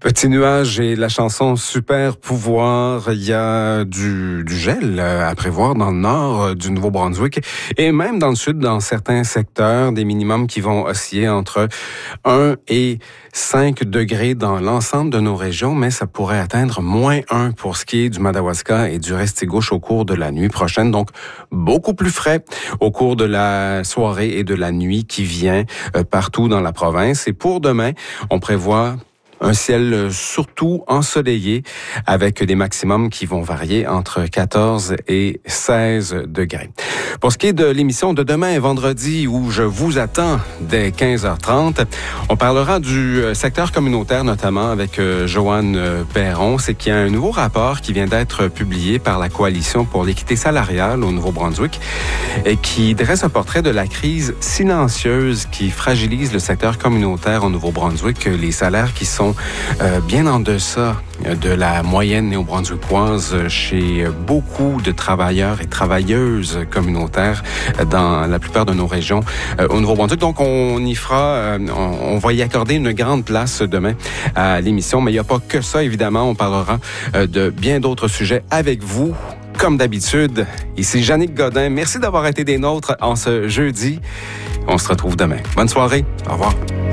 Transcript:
Petit nuage et la chanson Super pouvoir. Il y a du gel à prévoir dans le nord du Nouveau-Brunswick et même dans le sud, dans certains secteurs, des minimums qui vont osciller entre 1 et 5 degrés dans l'ensemble de nos régions, mais ça pourrait atteindre -1 pour ce qui est du Madawaska et du Restigouche au cours de la nuit prochaine. Donc, beaucoup plus frais au cours de la soirée et de la nuit qui vient partout dans la province. Et pour demain, on prévoit un ciel surtout ensoleillé avec des maximums qui vont varier entre 14 et 16 degrés. Pour ce qui est de l'émission de demain, vendredi, où je vous attends dès 15h30, on parlera du secteur communautaire, notamment avec Joanne Perron. C'est qu'il y a un nouveau rapport qui vient d'être publié par la Coalition pour l'équité salariale au Nouveau-Brunswick et qui dresse un portrait de la crise silencieuse qui fragilise le secteur communautaire au Nouveau-Brunswick. Les salaires qui sont bien en deçà de la moyenne néo-brunswickoise chez beaucoup de travailleurs et travailleuses communautaires dans la plupart de nos régions au Nouveau-Brunswick. Donc, on va y accorder une grande place demain à l'émission. Mais il n'y a pas que ça, évidemment. On parlera de bien d'autres sujets avec vous. Comme d'habitude, ici Jannick Godin. Merci d'avoir été des nôtres en ce jeudi. On se retrouve demain. Bonne soirée. Au revoir.